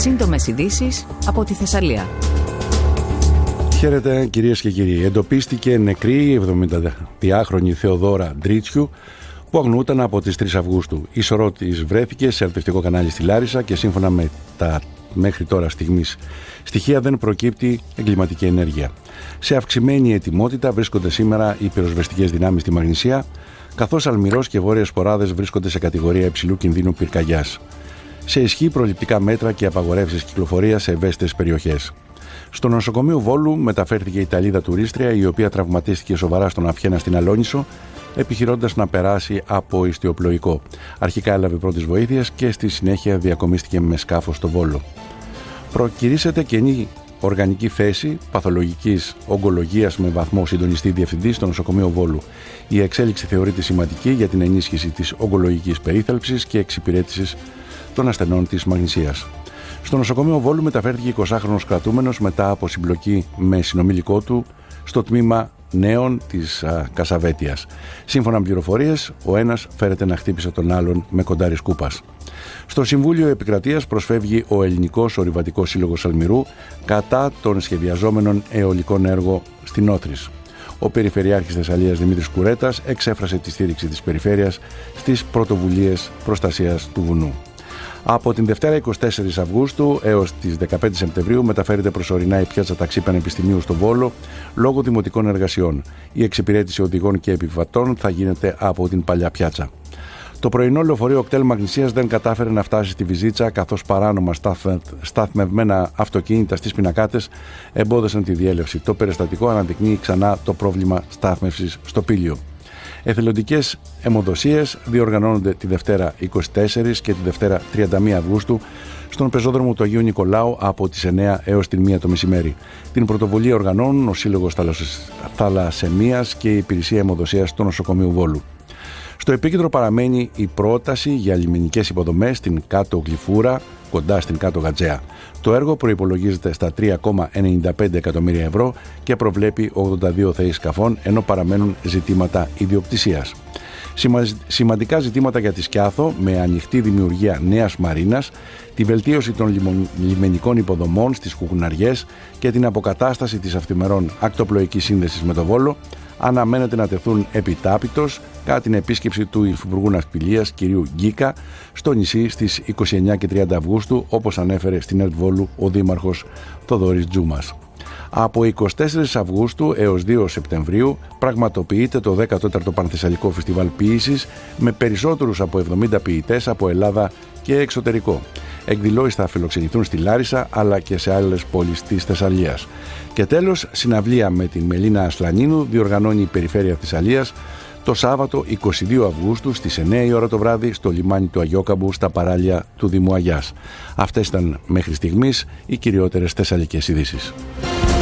Σύντομες ειδήσεις από τη Θεσσαλία. Χαίρετε κυρίες και κύριοι. Εντοπίστηκε νεκρή η 72χρονη Θεοδώρα Ντρίτσιου που αγνοούταν από τις 3 Αυγούστου. Η σωρό της βρέθηκε σε αλπευτικό κανάλι στη Λάρισα και σύμφωνα με τα μέχρι τώρα στιγμής στοιχεία δεν προκύπτει εγκληματική ενέργεια. Σε αυξημένη ετοιμότητα βρίσκονται σήμερα οι πυροσβεστικές δυνάμεις στη Μαγνησία, καθώς Αλμυρός και Βόρειες Ποράδες βρίσκονται σε κατηγορία υψηλού κινδύνου πυρκαγιάς. Σε ισχύ προληπτικά μέτρα και απαγορεύσεις κυκλοφορίας σε ευαίσθητες περιοχές. Στο νοσοκομείο Βόλου μεταφέρθηκε η Ιταλίδα τουρίστρια, η οποία τραυματίστηκε σοβαρά στον Αφιένα στην Αλόνισο, επιχειρώντας να περάσει από ιστιοπλοϊκό. Αρχικά έλαβε πρώτης βοήθειας και στη συνέχεια διακομίστηκε με σκάφος στο Βόλο. Προκυρήσεται καινή οργανική θέση παθολογικής ογκολογίας με βαθμό συντονιστή διευθυντή στο νοσοκομείο Βόλου. Η εξέλιξη θεωρείται σημαντική για την ενίσχυση της ογκολογικής περίθαλψης και εξυπηρέτησης των ασθενών της Μαγνησίας. Στο νοσοκομείο Βόλου μεταφέρθηκε 20χρονος κρατούμενος μετά από συμπλοκή με συνομιλικό του στο τμήμα νέων της Κασαβέτιας. Σύμφωνα με πληροφορίες, ο ένας φέρεται να χτύπησε τον άλλον με κοντάρι σκούπας. Στο Συμβούλιο Επικρατείας προσφεύγει ο Ελληνικός Ορειβατικός Σύλλογος Αλμυρού κατά των σχεδιαζόμενων αιωλικών έργων στην Όθρης. Ο Περιφερειάρχης Θεσσαλίας Δημήτρης Κουρέτας εξέφρασε τη στήριξη της περιφέρειας στις πρωτοβουλίες προστασίας του βουνού. Από την Δευτέρα 24 Αυγούστου έως τις 15 Σεπτεμβρίου μεταφέρεται προσωρινά η πιάτσα ταξί Πανεπιστημίου στο Βόλο λόγω δημοτικών εργασιών. Η εξυπηρέτηση οδηγών και επιβατών θα γίνεται από την παλιά πιάτσα. Το πρωινό λεωφορείο κτέλ Μαγνησίας δεν κατάφερε να φτάσει στη Βυζίτσα, καθώς παράνομα σταθμευμένα αυτοκίνητα στις Πινακάτες εμπόδισαν τη διέλευση. Το περιστατικό αναδεικνύει ξανά το πρόβλημα στάθμευσης στο Πήλιο. Εθελοντικές αιμοδοσίες διοργανώνονται τη Δευτέρα 24 και τη Δευτέρα 31 Αυγούστου στον πεζόδρομο του Αγίου Νικολάου από τις 9 έως την 1 το μεσημέρι. Την πρωτοβουλία οργανώνουν ο Σύλλογος Θαλασσεμίας και η Υπηρεσία Αιμοδοσίας του Νοσοκομείου Βόλου. Στο επίκεντρο παραμένει η πρόταση για λιμενικές υποδομές στην Κάτω Γλυφούρα, κοντά στην Κάτω Γατζέα. Το έργο προϋπολογίζεται στα 3,95 εκατομμύρια ευρώ και προβλέπει 82 θέσεις σκαφών, ενώ παραμένουν ζητήματα ιδιοκτησίας. Σημαντικά ζητήματα για τη Σκιάθο, με ανοιχτή δημιουργία νέας μαρίνας, τη βελτίωση των λιμενικών υποδομών στις Κουκουναριές και την αποκατάσταση της αυθημερών ακτοπλοϊκής σύνδεσης με το Βόλο, αναμένεται να τεθούν επιτάπητος κατά την επίσκεψη του Υφυπουργού Ναυπηγείας κ. Γκίκα στο νησί στις 29 και 30 Αυγούστου, όπως ανέφερε στην ΕΡΤ Βόλου ο Δήμαρχος Θοδωρής Τζούμας. Από 24 Αυγούστου έως 2 Σεπτεμβρίου πραγματοποιείται το 14ο Πανθεσσαλικό Φεστιβάλ Ποίησης με περισσότερους από 70 ποιητές από Ελλάδα και εξωτερικό. Εκδηλώσεις θα φιλοξενηθούν στη Λάρισα αλλά και σε άλλες πόλεις της Θεσσαλίας. Και τέλος, συναυλία με την Μελίνα Ασλανίνου διοργανώνει η Περιφέρεια Θεσσαλίας το Σάββατο 22 Αυγούστου στις 9 η ώρα το βράδυ στο λιμάνι του Αγιόκαμπου στα παράλια του Δήμου Αγιάς. Αυτές ήταν μέχρι στιγμής οι κυριότερες θεσσαλικές ειδήσεις.